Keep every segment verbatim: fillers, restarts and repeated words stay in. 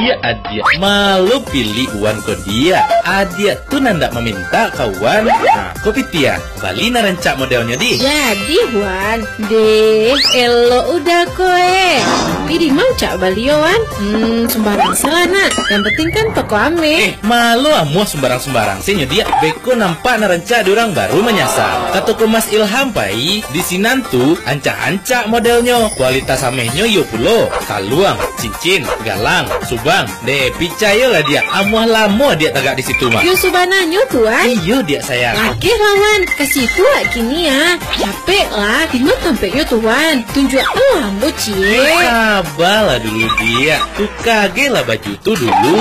dia adia malu pilih uan ko dia. Adia tuh nanda meminta kawan. Nah, kopi tia bali na rancak modelnya di. Jadi Wan, deh, elo udah koe. Tapi di mau cak bali Wan? Hmm, sembarang selana. Yang penting kan toko ame. Eh, malu amuah sembarang-sembarang sih dia. Beko nampak na rancak durang baru menyasar. Kata ko Mas Ilham pai, di sinan tuh ancak-ancak modelnya. Kualitas amehnya yo pulo, kaluang, cincin, galang, subang. Deh, picayo lah dia. Amuah lama dia tagak di situ mah. Yo subananyo tuan. Iyo dia sayang. Laki lawan, kasih tu lah kini ya. Capek lah, timah tampaknya tuan. Tunjuk alam lo cie. Sabarlah dulu dia. Tuh kage lah baju tuh dulu.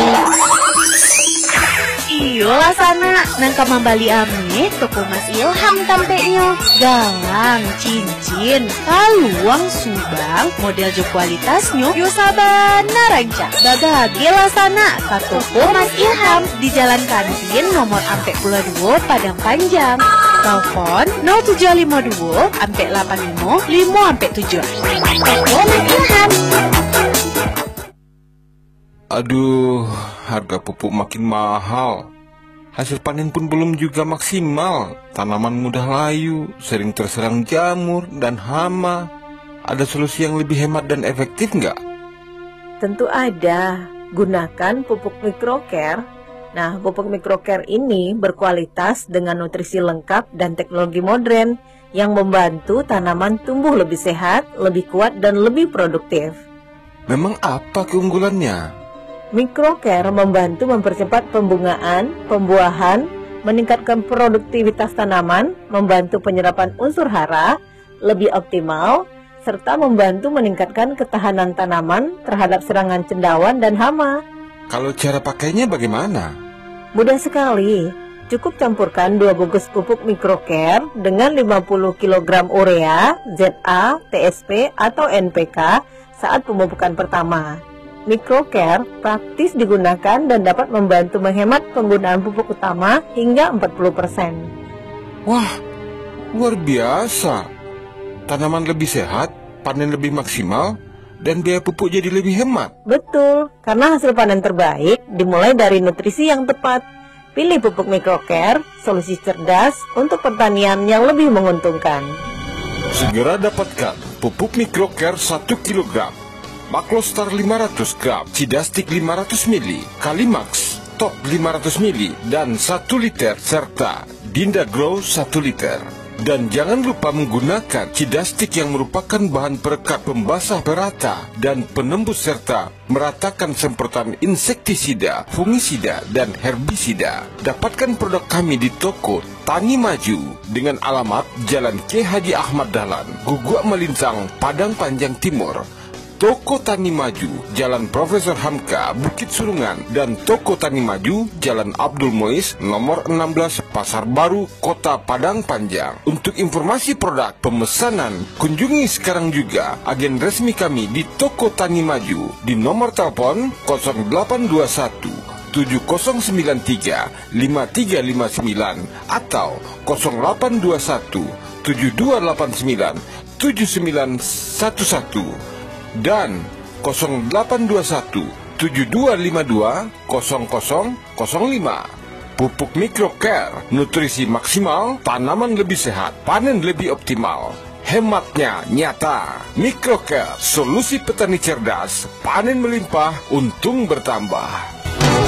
Iyalah sana, nangka mambali ame toko Mas Ilham tampeknya. Galang, cincin, kaluang, subang, model jo kualitasnya yo sabana ranca. Babage lah sana, ka toko Mas Ilham di Jalan Kantin nomor ampe puluh dua Padang Panjang. Telepon nol tujuh lima dua ampe delapan lima lima ampe tujuh. Toko Mas Ilham. Aduh, harga pupuk makin mahal. Hasil panen pun belum juga maksimal. Tanaman mudah layu, sering terserang jamur dan hama. Ada solusi yang lebih hemat dan efektif nggak? Tentu ada. Gunakan pupuk microcare. Nah, pupuk microcare ini berkualitas dengan nutrisi lengkap dan teknologi modern yang membantu tanaman tumbuh lebih sehat, lebih kuat, dan lebih produktif. Memang apa keunggulannya? Microcare membantu mempercepat pembungaan, pembuahan, meningkatkan produktivitas tanaman, membantu penyerapan unsur hara lebih optimal, serta membantu meningkatkan ketahanan tanaman terhadap serangan cendawan dan hama. Kalau cara pakainya bagaimana? Mudah sekali. Cukup campurkan dua bungkus pupuk microcare dengan lima puluh kilogram urea, Z A, T S P, atau N P K saat pemupukan pertama. Microcare praktis digunakan dan dapat membantu menghemat penggunaan pupuk utama hingga empat puluh persen. Wah, luar biasa. Tanaman lebih sehat, panen lebih maksimal, dan biaya pupuk jadi lebih hemat. Betul, karena hasil panen terbaik dimulai dari nutrisi yang tepat. Pilih pupuk microcare, solusi cerdas untuk pertanian yang lebih menguntungkan. Segera dapatkan pupuk microcare satu kilogram. Maklostar lima ratus gram, Cidastik lima ratus mililiter, Kalimax Top lima ratus mililiter, dan satu liter, serta Dinda Grow satu liter. Dan jangan lupa menggunakan Cidastik yang merupakan bahan perekat pembasah perata dan penembus serta meratakan semprotan insektisida, fungisida, dan herbisida. Dapatkan produk kami di toko Tani Maju dengan alamat Jalan K. Haji Ahmad Dahlan, Guguk Melincang, Padang Panjang Timur. Toko Tani Maju, Jalan Profesor Hamka, Bukit Sulungan, dan Toko Tani Maju, Jalan Abdul Muiz, nomor enam belas, Pasar Baru, Kota Padang Panjang. Untuk informasi produk pemesanan, kunjungi sekarang juga agen resmi kami di Toko Tani Maju di nomor telepon nol delapan dua satu tujuh nol sembilan tiga lima tiga lima sembilan atau nol delapan dua satu tujuh dua delapan sembilan tujuh sembilan satu satu. Dan nol delapan dua satu tujuh dua lima dua nol nol nol lima. Pupuk microcare, nutrisi maksimal, tanaman lebih sehat, panen lebih optimal, hematnya nyata. Microcare, solusi petani cerdas, panen melimpah, untung bertambah.